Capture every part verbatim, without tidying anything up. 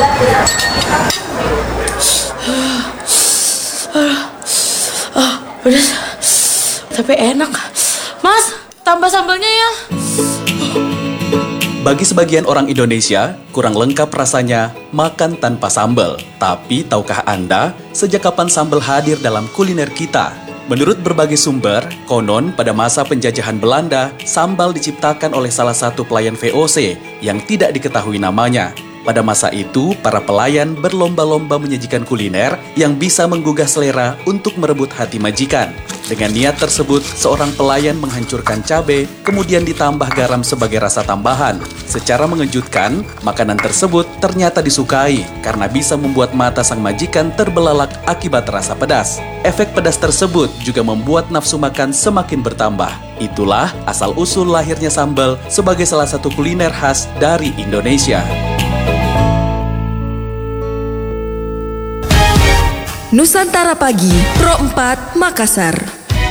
Ah, pedas. Tapi enak. Mas, tambah sambalnya ya. Bagi sebagian orang Indonesia, kurang lengkap rasanya makan tanpa sambal. Tapi tahukah Anda, sejak kapan sambal hadir dalam kuliner kita? Menurut berbagai sumber, konon pada masa penjajahan Belanda, sambal diciptakan oleh salah satu pelayan V O C yang tidak diketahui namanya. Pada masa itu, para pelayan berlomba-lomba menyajikan kuliner yang bisa menggugah selera untuk merebut hati majikan. Dengan niat tersebut, seorang pelayan menghancurkan cabai, kemudian ditambah garam sebagai rasa tambahan. Secara mengejutkan, makanan tersebut ternyata disukai karena bisa membuat mata sang majikan terbelalak akibat rasa pedas. Efek pedas tersebut juga membuat nafsu makan semakin bertambah. Itulah asal-usul lahirnya sambal sebagai salah satu kuliner khas dari Indonesia. Nusantara Pagi, Pro empat, Makassar.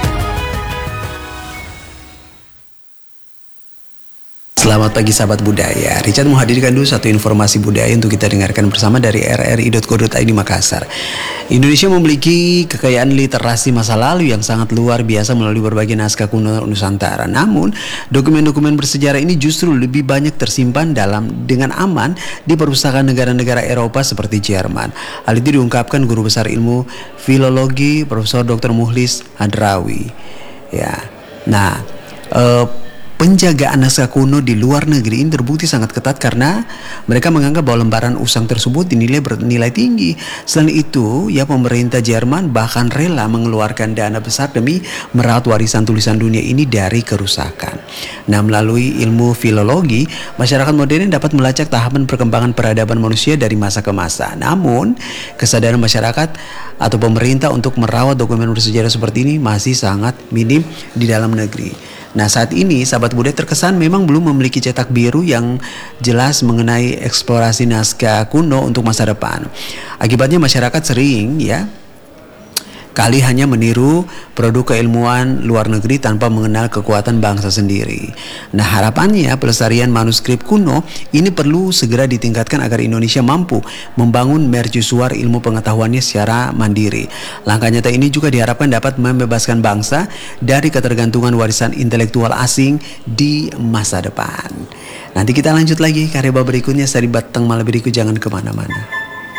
Selamat pagi sahabat budaya. Richard menghadirkan dulu satu informasi budaya untuk kita dengarkan bersama dari r r i dot co dot i d Makassar. Indonesia memiliki kekayaan literasi masa lalu yang sangat luar biasa melalui berbagai naskah kuno Nusantara. Namun, dokumen-dokumen bersejarah ini justru lebih banyak tersimpan dalam dengan aman di perpustakaan negara-negara Eropa seperti Jerman. Hal itu diungkapkan Guru Besar Ilmu Filologi Profesor doktor Muhlis Hadrawi. Ya. Nah, eh, penjagaan naskah kuno di luar negeri ini terbukti sangat ketat karena mereka menganggap bahwa lembaran usang tersebut dinilai bernilai tinggi. Selain itu, ya pemerintah Jerman bahkan rela mengeluarkan dana besar demi merawat warisan tulisan dunia ini dari kerusakan. Nah, melalui ilmu filologi, masyarakat modern dapat melacak tahapan perkembangan peradaban manusia dari masa ke masa. Namun, kesadaran masyarakat atau pemerintah untuk merawat dokumen bersejarah seperti ini masih sangat minim di dalam negeri. Nah, saat ini sahabat budaya terkesan memang belum memiliki cetak biru yang jelas mengenai eksplorasi naskah kuno untuk masa depan. Akibatnya masyarakat sering ya kali hanya meniru produk keilmuan luar negeri tanpa mengenal kekuatan bangsa sendiri. Nah, harapannya pelestarian manuskrip kuno ini perlu segera ditingkatkan agar Indonesia mampu membangun mercusuar ilmu pengetahuannya secara mandiri. Langkah nyata ini juga diharapkan dapat membebaskan bangsa dari ketergantungan warisan intelektual asing di masa depan. Nanti kita lanjut lagi karya berikutnya dari Batang Malam Biriku, jangan kemana-mana.